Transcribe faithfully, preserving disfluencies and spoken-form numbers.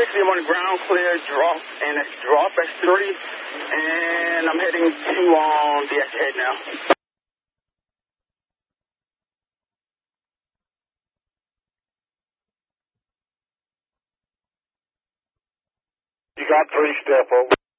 sixty, I'm on the ground clear, drop, and it's drop X three, and I'm heading to um, the X head now. You got three, step over.